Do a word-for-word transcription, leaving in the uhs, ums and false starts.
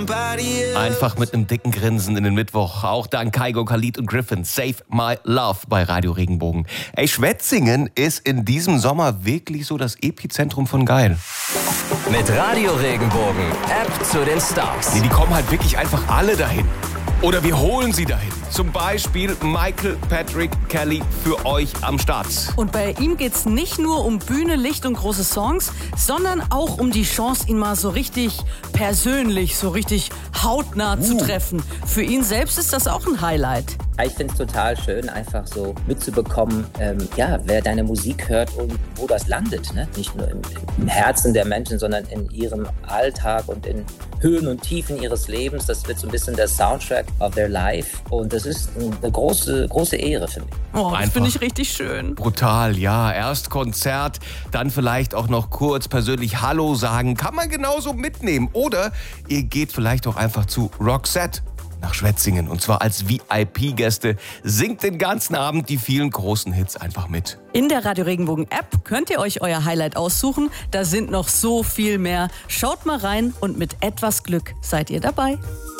Einfach mit einem dicken Grinsen in den Mittwoch. Auch dank Kygo, Khalid und Griffin. Save My Love bei Radio Regenbogen. Ey, Schwetzingen ist in diesem Sommer wirklich so das Epizentrum von geil. Mit Radio Regenbogen, App zu den Stars. Nee, die kommen halt wirklich einfach alle dahin. Oder wir holen sie dahin. Zum Beispiel Michael Patrick Kelly für euch am Start. Und bei ihm geht's nicht nur um Bühne, Licht und große Songs, sondern auch um die Chance, ihn mal so richtig persönlich, so richtig hautnah uh. zu treffen. Für ihn selbst ist das auch ein Highlight. Ich finde es total schön, einfach so mitzubekommen, ähm, ja, wer deine Musik hört und wo das landet. Ne? Nicht nur im, im Herzen der Menschen, sondern in ihrem Alltag und in Höhen und Tiefen ihres Lebens. Das wird so ein bisschen der Soundtrack of their life. Und das ist eine große, große Ehre für mich. Oh, das finde ich richtig schön. Brutal, ja. Erst Konzert, dann vielleicht auch noch kurz persönlich Hallo sagen. Kann man genauso mitnehmen. Oder ihr geht vielleicht auch einfach zu Roxette nach Schwetzingen. Und zwar als V I P-Gäste. Singt den ganzen Abend die vielen großen Hits einfach mit. In der Radio Regenbogen-App könnt ihr euch euer Highlight aussuchen. Da sind noch so viel mehr. Schaut mal rein und mit etwas Glück seid ihr dabei.